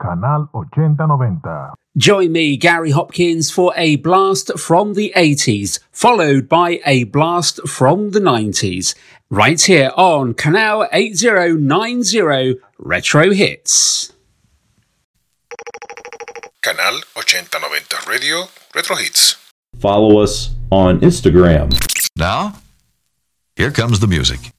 Canal 8090. Join me, Gary Hopkins, for a blast from the 80s, followed by a blast from the 90s, right here on Canal 8090 Retro Hits. Canal 8090 Radio Retro Hits. Follow us on Instagram. Now, here comes the music.